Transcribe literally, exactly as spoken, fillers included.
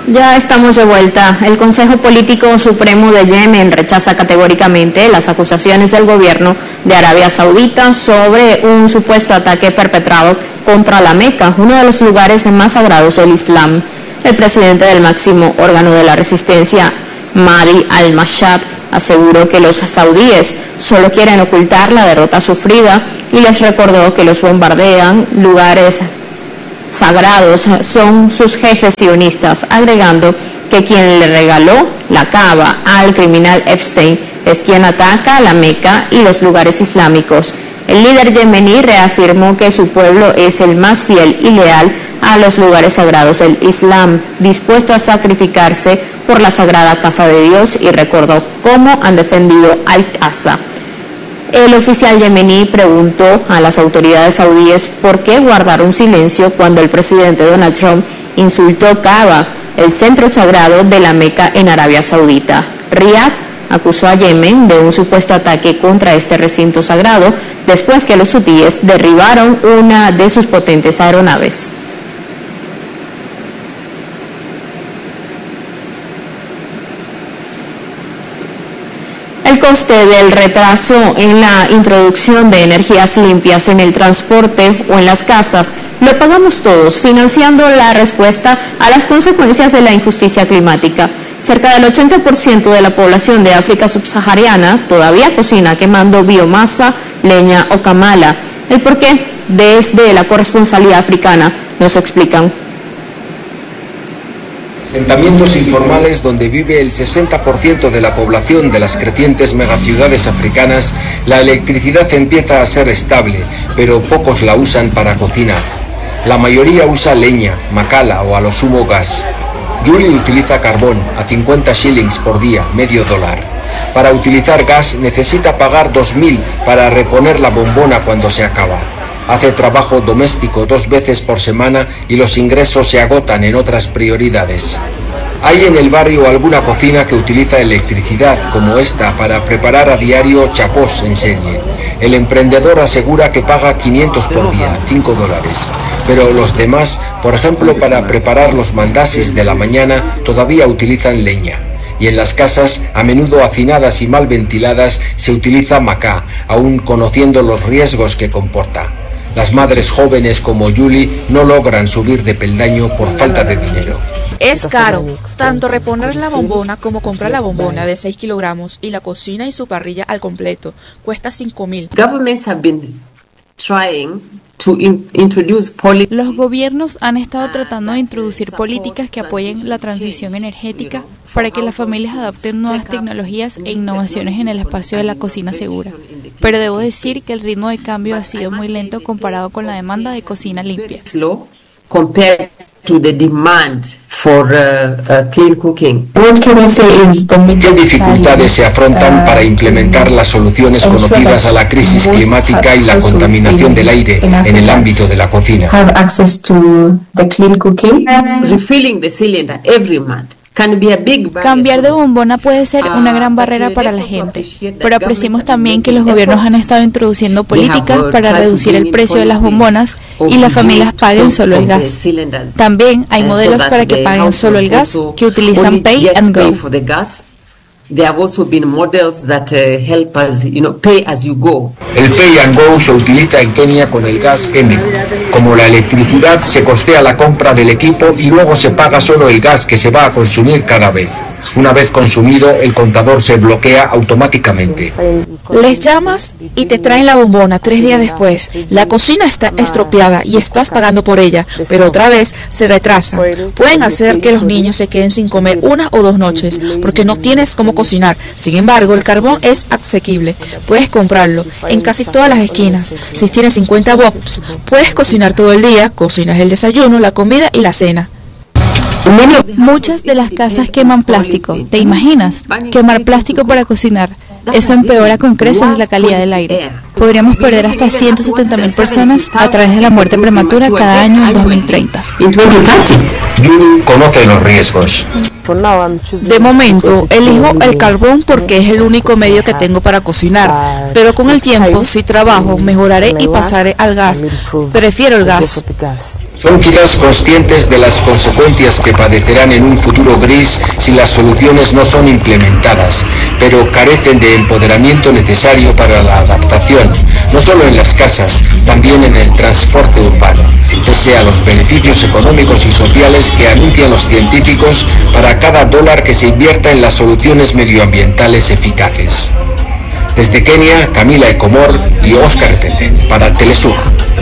Ya estamos de vuelta. El Consejo Político Supremo de Yemen rechaza categóricamente las acusaciones del gobierno de Arabia Saudita sobre un supuesto ataque perpetrado contra la Meca, uno de los lugares más sagrados del Islam. El presidente del máximo órgano de la resistencia, Mahdi al-Mashhad, aseguró que los saudíes solo quieren ocultar la derrota sufrida y les recordó que los bombardean lugares sagrados son sus jefes sionistas, agregando que quien le regaló la Kaaba al criminal Epstein es quien ataca a la Meca y los lugares islámicos. El líder yemení reafirmó que su pueblo es el más fiel y leal a los lugares sagrados del Islam, dispuesto a sacrificarse por la sagrada casa de Dios, y recordó cómo han defendido Al-Aqsa. El oficial yemení preguntó a las autoridades saudíes por qué guardaron silencio cuando el presidente Donald Trump insultó Kaaba, el centro sagrado de la Meca en Arabia Saudita. Riad acusó a Yemen de un supuesto ataque contra este recinto sagrado después que los hutíes derribaron una de sus potentes aeronaves. El coste del retraso en la introducción de energías limpias en el transporte o en las casas lo pagamos todos, financiando la respuesta a las consecuencias de la injusticia climática. Cerca del ochenta por ciento de la población de África subsahariana todavía cocina quemando biomasa, leña o camala. El porqué, desde la corresponsalía africana, nos explican. Asentamientos informales donde vive el sesenta por ciento de la población de las crecientes megaciudades africanas, la electricidad empieza a ser estable, pero pocos la usan para cocinar. La mayoría usa leña, macala o a lo sumo gas. Julie utiliza carbón a cincuenta shillings por día, medio dólar. Para utilizar gas necesita pagar dos mil para reponer la bombona cuando se acaba. Hace trabajo doméstico dos veces por semana y los ingresos se agotan en otras prioridades. Hay en el barrio alguna cocina que utiliza electricidad, como esta, para preparar a diario chapós en serie. El emprendedor asegura que paga quinientos por día, cinco dólares. Pero los demás, por ejemplo para preparar los mandasis de la mañana, todavía utilizan leña. Y en las casas, a menudo hacinadas y mal ventiladas, se utiliza macá, aun conociendo los riesgos que comporta. Las madres jóvenes como Julie no logran subir de peldaño por falta de dinero. Es caro, tanto reponer la bombona como comprar la bombona de seis kilogramos y la cocina y su parrilla al completo. Cuesta cinco mil. Los gobiernos han estado tratando de introducir políticas que apoyen la transición energética para que las familias adopten nuevas tecnologías e innovaciones en el espacio de la cocina segura. Pero debo decir que el ritmo de cambio ha sido muy lento comparado con la demanda de cocina limpia. To the demand for uh, uh, clean cooking. ¿Qué dificultades se afrontan para implementar las soluciones conocidas a la crisis climática y la contaminación del aire en el ámbito de la cocina? Refilling the cylinder every month. Cambiar de bombona puede ser una gran barrera para la gente, pero apreciamos también que los gobiernos han estado introduciendo políticas para reducir el precio de las bombonas y las familias paguen solo el gas. También hay modelos para que paguen solo el gas que utilizan Pay and Go. There have also been models that uh, help us, you know, pay as you go. El Pay and Go se utiliza en Kenia con el gas M. Como la electricidad, se costea la compra del equipo y luego se paga solo el gas que se va a consumir cada vez. Una vez consumido, el contador se bloquea automáticamente. Les llamas y te traen la bombona tres días después. La cocina está estropeada y estás pagando por ella, pero otra vez se retrasa. Pueden hacer que los niños se queden sin comer una o dos noches porque no tienes cómo cocinar. Sin embargo, el carbón es asequible. Puedes comprarlo en casi todas las esquinas. Si tienes cincuenta box, puedes cocinar todo el día. Cocinas el desayuno, la comida y la cena. Muchas de las casas queman plástico. ¿Te imaginas? Quemar plástico para cocinar. Eso empeora con creces la calidad del aire. Podríamos perder hasta ciento setenta mil personas a través de la muerte prematura cada año en dos mil treinta. Yuri conoce los riesgos. De momento, elijo el carbón porque es el único medio que tengo para cocinar, pero con el tiempo, si trabajo, mejoraré y pasaré al gas. Prefiero el gas. Son quizás conscientes de las consecuencias que padecerán en un futuro gris si las soluciones no son implementadas, pero carecen de empoderamiento necesario para la adaptación, no solo en las casas, también en el transporte urbano, pese a los beneficios económicos y sociales que anuncian los científicos para cada dólar que se invierta en las soluciones medioambientales eficaces. Desde Kenia, Camila Ecomor y Óscar Petén, para Telesur.